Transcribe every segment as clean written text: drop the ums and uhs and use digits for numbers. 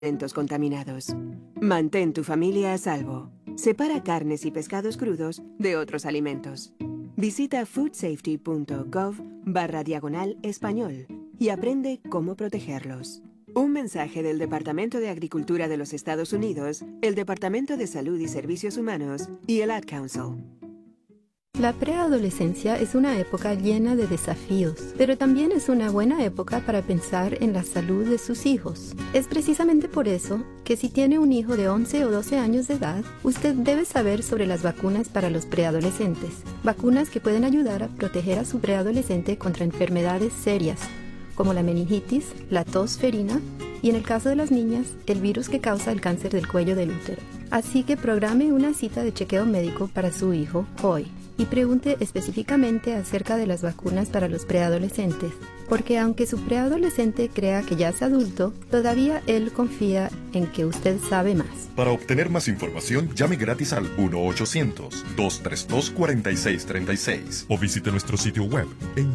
alimentos contaminados. Mantén tu familia a salvo. Separa carnes y pescados crudos de otros alimentos. Visita foodsafety.gov/español y aprende cómo protegerlos. Un mensaje del Departamento de Agricultura de los Estados Unidos, el Departamento de Salud y Servicios Humanos y el Ad Council. La preadolescencia es una época llena de desafíos, pero también es una buena época para pensar en la salud de sus hijos. Es precisamente por eso que si tiene un hijo de 11 o 12 años de edad, usted debe saber sobre las vacunas para los preadolescentes. Vacunas que pueden ayudar a proteger a su preadolescente contra enfermedades serias, como la meningitis, la tos ferina y, en el caso de las niñas, el virus que causa el cáncer del cuello del útero. Así que programe una cita de chequeo médico para su hijo hoy y pregunte específicamente acerca de las vacunas para los preadolescentes, porque aunque su preadolescente crea que ya es adulto, todavía él confía en que usted sabe más. Para obtener más información, llame gratis al 1-800-232-4636 o visite nuestro sitio web en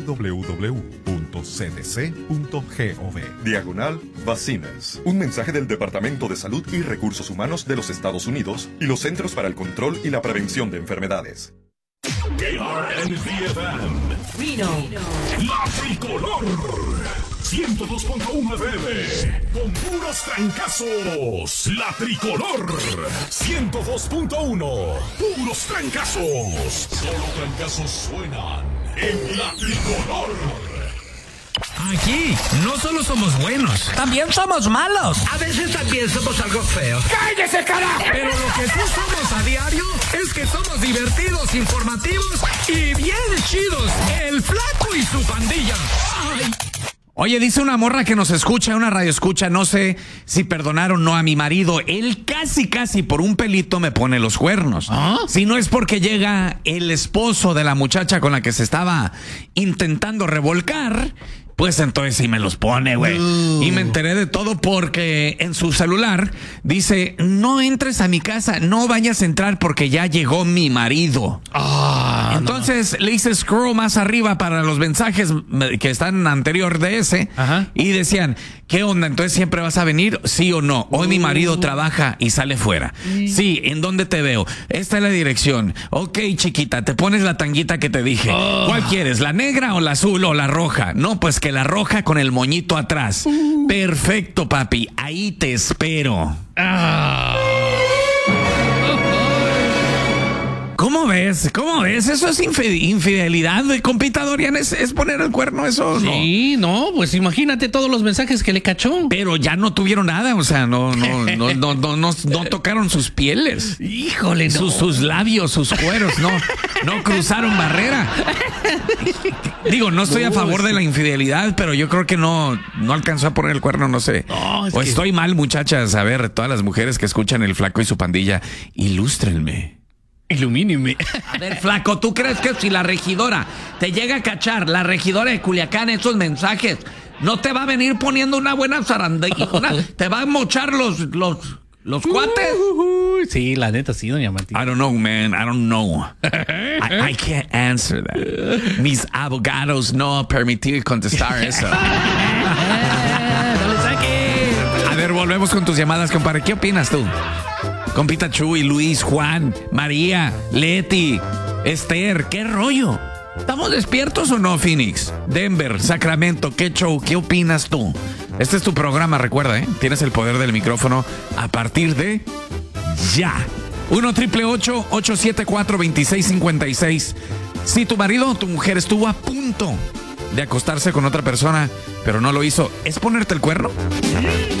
www.cdc.gov/vacinas. Un mensaje del Departamento de Salud y Recursos Humanos de los Estados Unidos y los Centros para el Control y la Prevención de Enfermedades. KRND-FM Reno, La Tricolor 102.1 FM con puros trancazos. La Tricolor 102.1 puros trancazos. Solo trancazos suenan en La Tricolor. Aquí no solo somos buenos, también somos malos. A veces también somos algo feos. ¡Cállese, carajo! Pero lo que sí somos a diario es que somos divertidos, informativos y bien chidos. El Flaco y su pandilla. ¡Ay! Oye, dice una morra que nos escucha, una radio escucha, no sé si perdonar o no a mi marido. Él casi por un pelito me pone los cuernos. ¿Ah? Si no es porque llega el esposo de la muchacha con la que se estaba intentando revolcar, pues entonces sí me los pone, güey. Y me enteré de todo porque en su celular dice: no entres a mi casa, no vayas a entrar porque ya llegó mi marido. Entonces le hice scroll más arriba para los mensajes que están anterior de ese. Ajá. Y decían: ¿qué onda? Entonces siempre vas a venir, sí o no. Hoy mi marido trabaja y sale fuera. Sí, ¿en dónde te veo? Esta es la dirección. Ok, chiquita, te pones la tanguita que te dije. ¿Cuál quieres? ¿La negra o la azul o la roja? No, pues que la roja con el moñito atrás. Perfecto, papi. Ahí te espero. ¿Cómo ves? ¿Cómo ves? Eso es infidelidad, compita Dorian. ¿Es poner el cuerno eso? Sí, no, pues imagínate todos los mensajes que le cachó. Pero ya no tuvieron nada, o sea, no tocaron sus pieles. Híjole, no. Sus labios, sus cueros, no cruzaron barrera. Digo, no estoy a favor de la infidelidad, pero yo creo que no alcanzó a poner el cuerno, no sé. O estoy mal, muchachas. A ver, todas las mujeres que escuchan El Flaco y su pandilla, ilústrenme. Ilumíneme. A ver, Flaco, ¿tú crees que si la regidora te llega a cachar, la regidora de Culiacán, esos mensajes, no te va a venir poniendo una buena zarandilla? ¿Te va a mochar los cuates? Sí, la neta, sí, doña Martín. I don't know, man. I don't know. I can't answer that. Mis abogados no permitir contestar eso. ¡No le saques! A ver, volvemos con tus llamadas, compadre. ¿Qué opinas tú? Compita Chuy, Luis, Juan, María, Leti, Esther, ¿qué rollo? ¿Estamos despiertos o no, Phoenix? Denver, Sacramento, ¿qué show? ¿Qué opinas tú? Este es tu programa, recuerda, ¿eh? Tienes el poder del micrófono a partir de ya. 1-888-874-2656. Si tu marido o tu mujer estuvo a punto de acostarse con otra persona, pero no lo hizo, ¿es ponerte el cuerno?